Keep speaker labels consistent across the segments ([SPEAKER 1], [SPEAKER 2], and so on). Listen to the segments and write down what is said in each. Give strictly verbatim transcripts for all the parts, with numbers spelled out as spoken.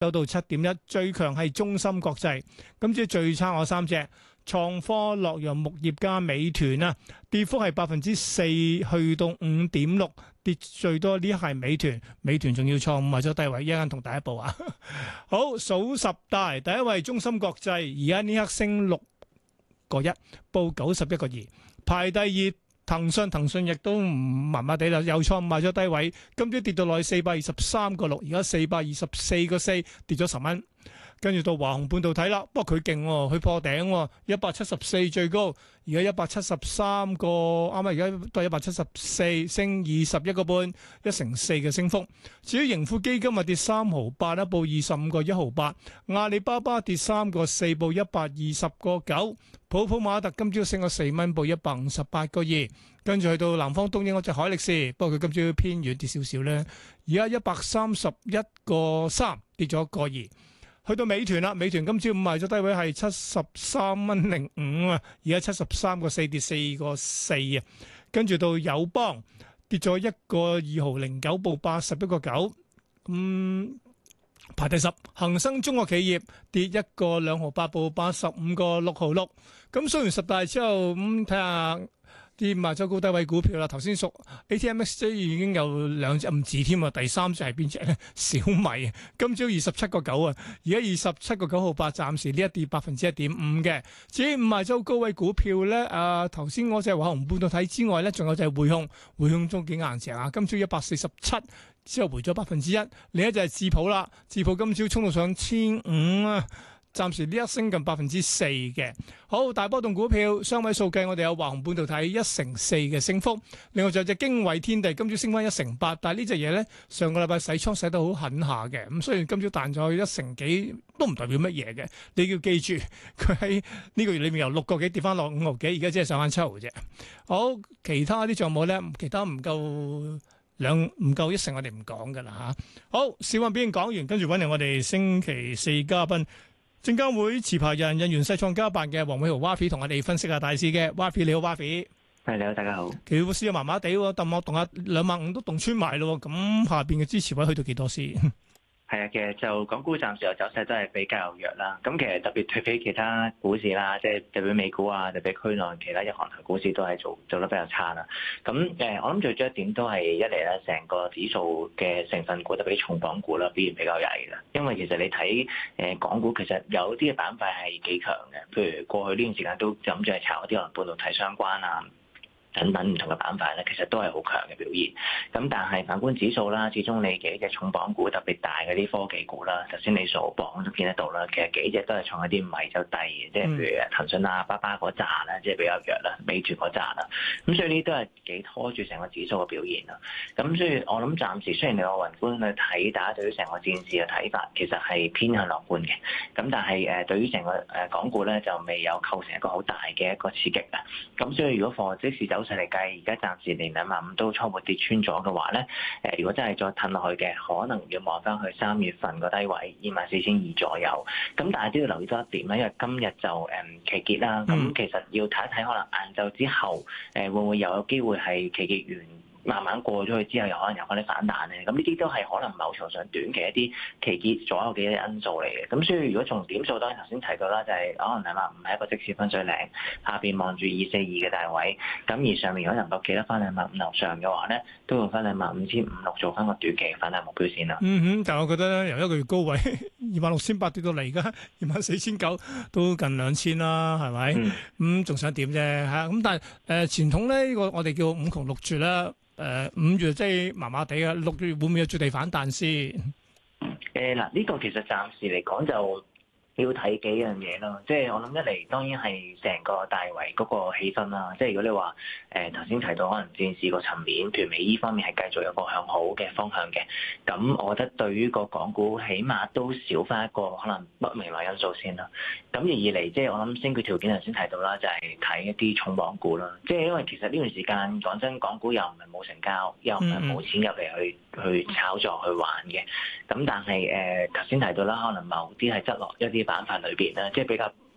[SPEAKER 1] 有到七點一，最強係中芯國際。咁至於最差我三隻，創科、洛陽鉬業加美團啊，跌幅係百分之四，去到五點六，跌最多呢係美團，美團仲要創五或者低位，一陣同大家報啊。好，數十大，第一位中芯國際，而家呢刻升六個一，報九十一個二，排第二。騰訊騰訊亦都唔麻麻地啦，又創賣咗低位，今朝跌到落去四百二十三個六，而家四百二十四個四，跌咗十蚊。跟住到華虹半導體啦，不過佢勁喎，佢破頂喎，一百七十四最高，而家一百七十三個，啱啱而家都係一百七十四，升二十一個半，一成四嘅升幅。至於盈富基金啊，跌三毫八，報二十五個一毫八。阿里巴巴跌三個四，報一百二十個九。普普馬特今朝升咗四蚊，報一百五十八個二。跟住去到南方東英嗰隻海力士，不過佢今朝偏軟跌少少咧，而家一百三十一個三，跌咗個二。去到美團啦，美團今朝賣咗低位係七十三蚊零五啊，而家七十三個四，跌四個四啊。跟住到友邦跌咗一個二毫零九，報八十一個九。咁排第十，恒生中國企業跌一個兩毫八，報八十五個六毫六。咁雖然十大之後咁睇下。啲亞洲高低位股票啦，頭先屬 A T M X J 已經有兩隻唔止添啊，第三隻係邊隻咧？小米，今朝二十七個九啊，而家二十七個九毫八，暫時呢一跌百分之一點五嘅。至於五亞洲高位股票咧，啊頭先嗰隻華虹半導體之外咧，仲有就係匯控，匯控中幾硬淨啊，今朝一百四十七，之後回咗百分之一。另一隻係智普啦，智普今朝衝到上千五啊。暫時呢一升近百分之四嘅。好，大波動股票雙位數計，我哋有華虹半導體一成四嘅升幅，另外就有隻經緯天地今朝升翻一成八，但係呢隻嘢咧上個禮拜洗倉洗得好狠下嘅，咁雖然今朝彈咗一成幾，都唔代表乜嘢嘅。你要記住，佢喺呢個月裏面由六個幾跌翻落五毫幾，而家只係上翻七毫啫。好，其他啲仲有冇咧？其他唔夠兩唔夠一成，我哋唔講噶啦吓。好，小運表現講完，跟住揾嚟我哋星期四嘉賓。證監會持牌人印源世創家辦嘅黃偉豪 Wafi 同我哋分析下大市嘅。Wafi 你好 Wafi。
[SPEAKER 2] 係你好，大家好。
[SPEAKER 1] 其實個市又麻麻地喎，揼我動下兩萬五都動穿埋咯，咁下邊嘅支持位去到幾多先？
[SPEAKER 2] 係啊，其實就港股暫時嘅走勢都係比較弱啦。咁其實特別對比其他股市啦，即係特別美股啊，特別區內其他日韓台股市都係做做得比較差啦。咁誒，我諗最主要一點都係一嚟咧，成個指數嘅成分股特別啲重磅股啦，表現比較曳啦。因為其實你睇誒港股其實有啲嘅板塊係幾強嘅，譬如過去呢段時間都諗住係炒啲可能半導體相關啊。等等唔同嘅板塊咧，其實都係好強嘅表現。咁但係反觀指數啦，始終你幾隻重磅股特別大嗰啲科技股啦，頭先你數榜都見得到啦。其實幾隻都係創一啲唔係就低嘅，即係譬如騰訊啊、巴巴嗰扎啦，即係比較弱啦，美團嗰扎啦。咁所以呢啲都係幾拖住成個指數嘅表現啦。咁所以我諗暫時雖然你話宏觀去睇，大家對於成個戰事嘅睇法其實係偏向樂觀嘅。咁但係誒對於成個誒港股咧就未有構成一個好大嘅一個刺激啊。咁所以如果貨即時走走勢嚟計，而家暫時連兩萬五都初步跌穿咗嘅話咧，誒，如果真係再褪落去嘅，可能要望翻去三月份個低位二萬四千二左右。咁但係都要留意多一點咧，因為今日就誒期結啦，咁其實要睇一睇可能晏晝之後誒會唔會有機會係期結完。慢慢過咗去之後，又可能有翻啲反彈咧。咁呢啲都係可能某程度上短期一啲期結左右嘅一因素嚟嘅。咁所以如果從點數，當然頭先提到啦，就係可能兩萬五係一個即時分水嶺，下邊望住二四二嘅大位。咁而上面如果能夠企得翻兩萬五樓上嘅話咧，都用翻兩萬五千五六做翻個短期嘅反彈目標先啦。
[SPEAKER 1] 嗯哼，但係我覺得咧，由一個月高位二萬六千八跌到嚟，而家二萬四千九都近兩千啦，係咪？咁仲、嗯、想點啫嚇？咁但係誒傳統咧，呢個我哋叫五窮六絕啦。誒、呃、五月即係麻麻地啊，六月會唔會有絕地反彈先？
[SPEAKER 2] 誒嗱，呢個其實暫時嚟講就要睇幾樣嘢咯。即係我諗一嚟當然係成個大圍嗰個氣氛啦。即係如果你話誒頭先提到可能戰事個層面，譬如美伊方面係繼續有個向好嘅方向嘅，咁我覺得對於個港股起碼都少翻一個可能不明朗因素先啦。咁而二嚟即係我諗先決條件頭先提到啦，就係睇一啲重磅股啦。即係因為其實呢段時間講真，港股又唔係冇成交，又唔係冇錢入嚟去去炒作去玩嘅。咁但係誒頭先提到啦，可能某啲係側落一啲板塊裏邊啦，即係比較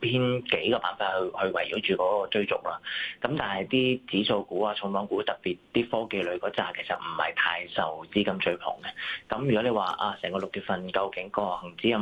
[SPEAKER 2] 邊幾個板塊去去圍繞住嗰個追逐啦。咁但係啲指數股啊、重磅股，特別啲科技類嗰扎，其實唔係太受資金追捧嘅。咁如果你話啊，成個六月份究竟個恆指有冇